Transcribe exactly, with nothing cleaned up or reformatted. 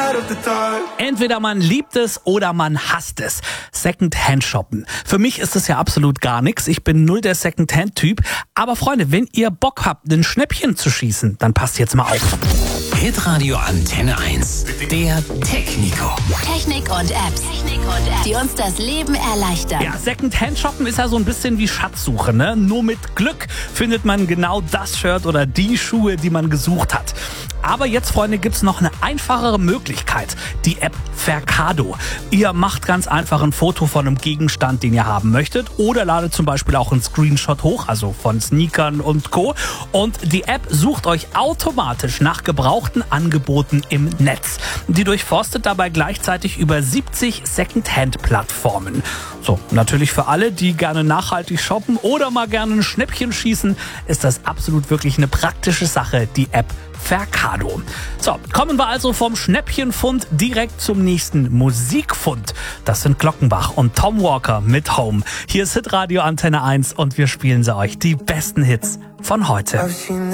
Entweder man liebt es oder man hasst es. Secondhand shoppen. Für mich ist das ja absolut gar nichts. Ich bin null der Secondhand-Typ. Aber Freunde, wenn ihr Bock habt, ein Schnäppchen zu schießen, dann passt jetzt mal auf. Hitradio Antenne eins. Der Technico. Technik und Apps, Technik und Apps, die uns das Leben erleichtern. Ja, Secondhand shoppen ist ja so ein bisschen wie Schatzsuche, ne? Nur mit Glück findet man genau das Shirt oder die Schuhe, die man gesucht hat. Aber jetzt, Freunde, gibt's noch eine einfachere Möglichkeit. Die App Verkado. Ihr macht ganz einfach ein Foto von einem Gegenstand, den ihr haben möchtet, oder ladet zum Beispiel auch einen Screenshot hoch, also von Sneakern und Co. Und die App sucht euch automatisch nach gebrauchten Angeboten im Netz. Die durchforstet dabei gleichzeitig über siebzig Secondhand-Plattformen. So, natürlich für alle, die gerne nachhaltig shoppen oder mal gerne ein Schnäppchen schießen, ist das absolut wirklich eine praktische Sache, die App Verkado. So, kommen wir also vom Schnäppchenfund direkt zum nächsten Musikfund. Das sind Glockenbach und Tom Walker mit Home. Hier ist Hitradio Antenne eins und wir spielen sie euch, die besten Hits von heute.